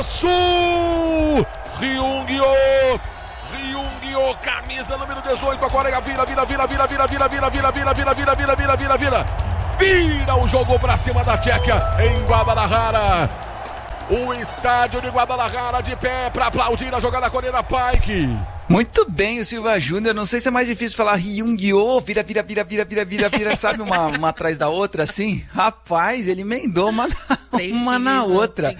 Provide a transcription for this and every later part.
Grosso! Ryung-Yo, camisa número 18, agora é a vira o jogo pra cima da Tchequia em Guadalajara. O estádio de Guadalajara de pé pra aplaudir a jogada coreana Pike. Muito bem, o Silva Júnior. Não sei se é mais difícil falar Ryung-Yo, vira, sabe, uma atrás da outra, assim? Rapaz, ele emendou uma na outra.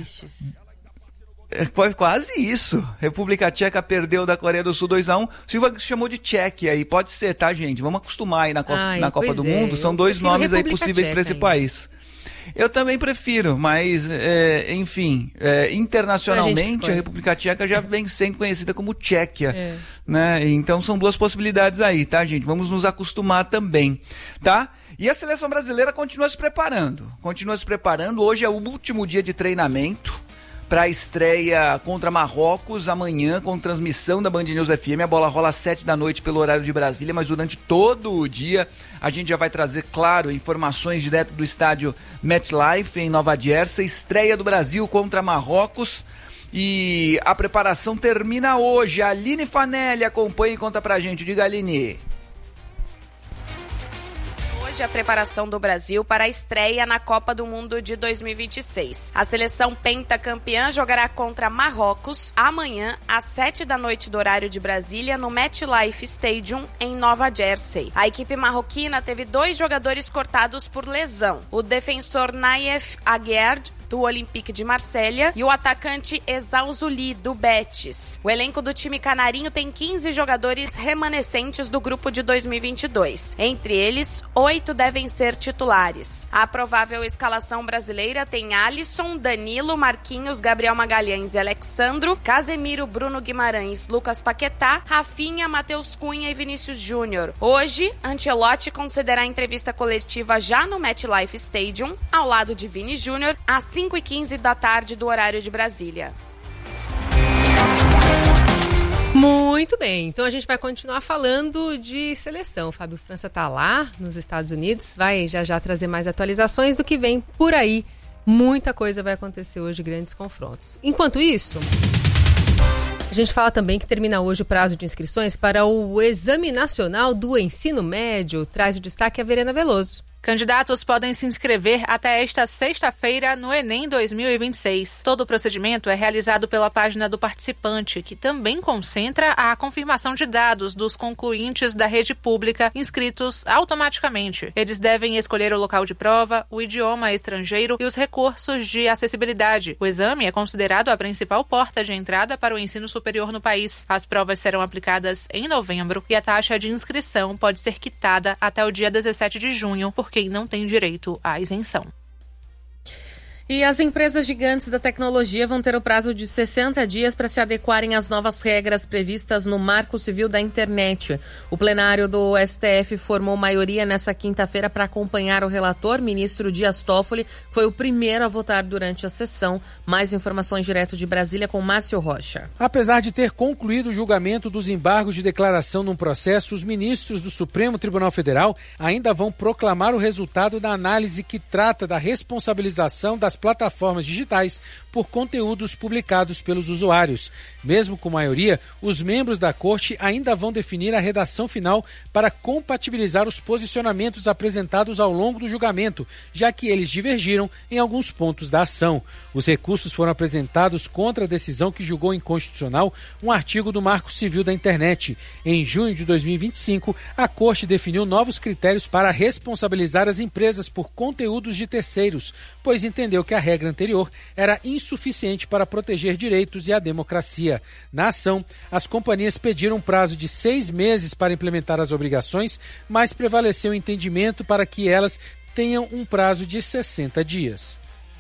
Quase isso. República Tcheca perdeu da Coreia do Sul 2-1. Silva chamou de Tchequia aí. Pode ser, tá, gente? Vamos acostumar aí na Copa do Mundo. São dois nomes aí possíveis para esse país. Eu também prefiro, mas, enfim, internacionalmente a República Tcheca já vem sendo conhecida como Tchequia, né? Então são duas possibilidades aí, tá, gente? Vamos nos acostumar também, tá? E a seleção brasileira continua se preparando. Hoje é o último dia de treinamento para a estreia contra Marrocos, amanhã, com transmissão da Band News FM. A bola rola às 7h pelo horário de Brasília, mas durante todo o dia a gente já vai trazer, claro, informações direto do estádio MetLife, em Nova Jersey. Estreia do Brasil contra Marrocos. E a preparação termina hoje. A Aline Fanelli acompanha e conta pra gente. Diga, Aline. A preparação do Brasil para a estreia na Copa do Mundo de 2026. A seleção pentacampeã jogará contra Marrocos amanhã às 7h do horário de Brasília no MetLife Stadium em Nova Jersey. A equipe marroquina teve 2 jogadores cortados por lesão: o defensor Naif Aguerd, do Olympique de Marselha, e o atacante Ezauzuli, do Betis. O elenco do time canarinho tem 15 jogadores remanescentes do grupo de 2022. Entre eles, 8 devem ser titulares. A provável escalação brasileira tem Alisson, Danilo, Marquinhos, Gabriel Magalhães e Alexandro, Casemiro, Bruno Guimarães, Lucas Paquetá, Rafinha, Matheus Cunha e Vinícius Júnior. Hoje, Ancelotti concederá entrevista coletiva já no MetLife Stadium, ao lado de Vini Júnior, às 5h15 do horário de Brasília. Muito bem, então a gente vai continuar falando de seleção. O Fábio França está lá nos Estados Unidos, vai já trazer mais atualizações do que vem por aí. Muita coisa vai acontecer hoje, grandes confrontos. Enquanto isso, a gente fala também que termina hoje o prazo de inscrições para o Exame Nacional do Ensino Médio. Traz o destaque a Verena Veloso. Candidatos podem se inscrever até esta sexta-feira no Enem 2026. Todo o procedimento é realizado pela página do participante, que também concentra a confirmação de dados dos concluintes da rede pública inscritos automaticamente. Eles devem escolher o local de prova, o idioma estrangeiro e os recursos de acessibilidade. O exame é considerado a principal porta de entrada para o ensino superior no país. As provas serão aplicadas em novembro e a taxa de inscrição pode ser quitada até o dia 17 de junho, por quem não tem direito à isenção. E as empresas gigantes da tecnologia vão ter o prazo de 60 dias para se adequarem às novas regras previstas no Marco Civil da Internet. O plenário do STF formou maioria nessa quinta-feira para acompanhar o relator. Ministro Dias Toffoli foi o primeiro a votar durante a sessão. Mais informações direto de Brasília com Márcio Rocha. Apesar de ter concluído o julgamento dos embargos de declaração num processo, os ministros do Supremo Tribunal Federal ainda vão proclamar o resultado da análise que trata da responsabilização das plataformas digitais por conteúdos publicados pelos usuários. Mesmo com maioria, os membros da Corte ainda vão definir a redação final para compatibilizar os posicionamentos apresentados ao longo do julgamento, já que eles divergiram em alguns pontos da ação. Os recursos foram apresentados contra a decisão que julgou inconstitucional um artigo do Marco Civil da Internet. Em junho de 2025, a Corte definiu novos critérios para responsabilizar as empresas por conteúdos de terceiros, pois entendeu que a regra anterior era insuficiente para proteger direitos e a democracia. Na ação, as companhias pediram um prazo de 6 meses para implementar as obrigações, mas prevaleceu o entendimento para que elas tenham um prazo de 60 dias.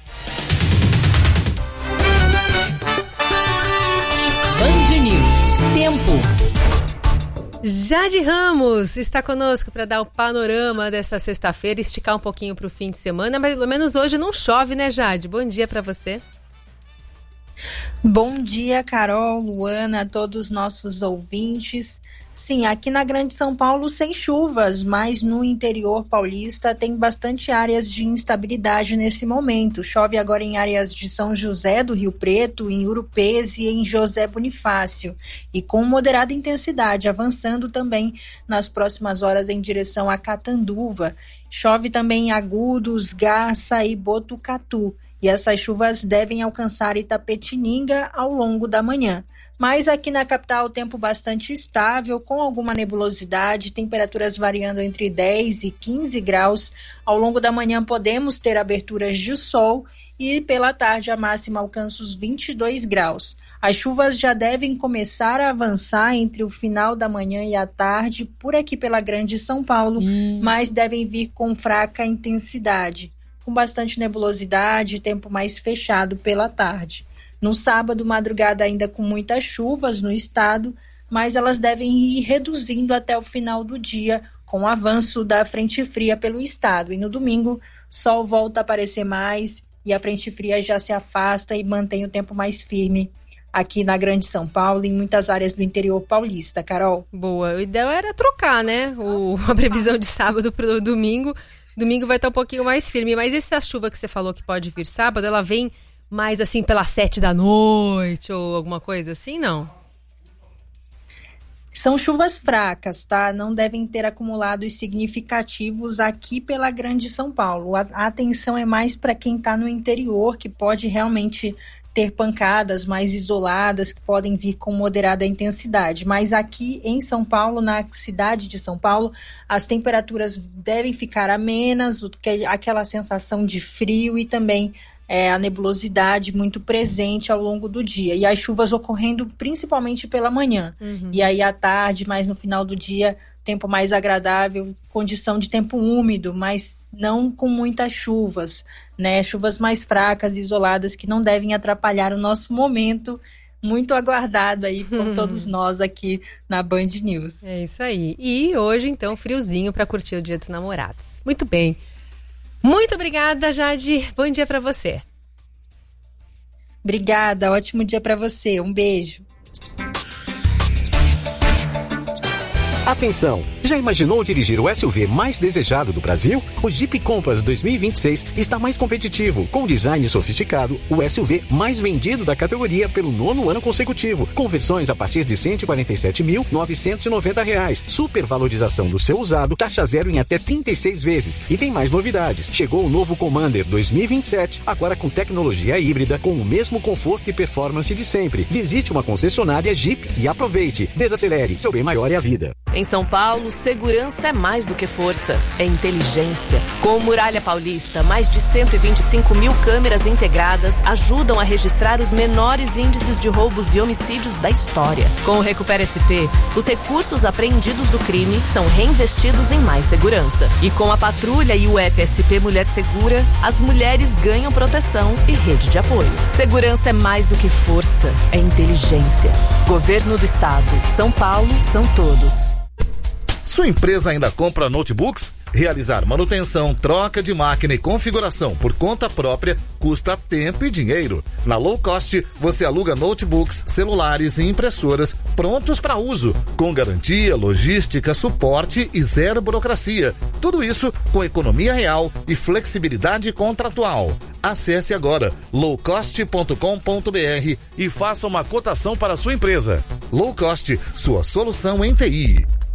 Band News. Tempo. Jade Ramos está conosco para dar o panorama dessa sexta-feira, esticar um pouquinho para o fim de semana, mas pelo menos hoje não chove, né, Jade? Bom dia para você. Bom dia, Carol, Luana, a todos os nossos ouvintes. Sim, aqui na Grande São Paulo sem chuvas, mas no interior paulista tem bastante áreas de instabilidade nesse momento. Chove agora em áreas de São José do Rio Preto, em Urupês e em José Bonifácio, e com moderada intensidade, avançando também nas próximas horas em direção a Catanduva. Chove também em Agudos, Garça e Botucatu, e essas chuvas devem alcançar Itapetininga ao longo da manhã. Mas aqui na capital, tempo bastante estável, com alguma nebulosidade, temperaturas variando entre 10 e 15 graus. Ao longo da manhã podemos ter aberturas de sol e pela tarde a máxima alcança os 22 graus. As chuvas já devem começar a avançar entre o final da manhã e a tarde por aqui pela Grande São Paulo, mas devem vir com fraca intensidade, com bastante nebulosidade e tempo mais fechado pela tarde. No sábado, madrugada ainda com muitas chuvas no estado, mas elas devem ir reduzindo até o final do dia, com o avanço da frente fria pelo estado. E no domingo, sol volta a aparecer mais e a frente fria já se afasta e mantém o tempo mais firme aqui na Grande São Paulo e em muitas áreas do interior paulista. Carol? Boa, o ideal era trocar, né? A previsão de sábado para o domingo. Domingo vai estar um pouquinho mais firme, mas essa chuva que você falou que pode vir sábado, ela vem mais assim pelas 7 da noite ou alguma coisa assim, não? São chuvas fracas, tá? Não devem ter acumulados significativos aqui pela Grande São Paulo. A atenção é mais para quem está no interior, que pode realmente ter pancadas mais isoladas, que podem vir com moderada intensidade. Mas aqui em São Paulo, na cidade de São Paulo, as temperaturas devem ficar amenas, aquela sensação de frio e também a nebulosidade muito presente ao longo do dia. E as chuvas ocorrendo principalmente pela manhã. E aí à tarde, mais no final do dia, tempo mais agradável, condição de tempo úmido, mas não com muitas chuvas, né? Chuvas mais fracas, isoladas, que não devem atrapalhar o nosso momento muito aguardado aí por todos nós aqui na Band News. É isso aí. E hoje, então, friozinho para curtir o Dia dos Namorados. Muito bem. Muito obrigada, Jade. Bom dia para você. Obrigada, ótimo dia para você. Um beijo. Atenção! Já imaginou dirigir o SUV mais desejado do Brasil? O Jeep Compass 2026 está mais competitivo. Com design sofisticado, o SUV mais vendido da categoria pelo 9º ano consecutivo, com versões a partir de R$ 147.990. Supervalorização do seu usado, taxa zero em até 36 vezes. E tem mais novidades. Chegou o novo Commander 2027, agora com tecnologia híbrida, com o mesmo conforto e performance de sempre. Visite uma concessionária Jeep e aproveite. Desacelere, seu bem maior é a vida. Em São Paulo, segurança é mais do que força, é inteligência. Com o Muralha Paulista, mais de 125 mil câmeras integradas ajudam a registrar os menores índices de roubos e homicídios da história. Com o Recupera SP, os recursos apreendidos do crime são reinvestidos em mais segurança. E com a patrulha e o app SP Mulher Segura, as mulheres ganham proteção e rede de apoio. Segurança é mais do que força, é inteligência. Governo do Estado. São Paulo são todos. Sua empresa ainda compra notebooks? Realizar manutenção, troca de máquina e configuração por conta própria custa tempo e dinheiro. Na Low Cost, você aluga notebooks, celulares e impressoras prontos para uso, com garantia, logística, suporte e zero burocracia. Tudo isso com economia real e flexibilidade contratual. Acesse agora lowcost.com.br e faça uma cotação para a sua empresa. Low Cost, sua solução em TI.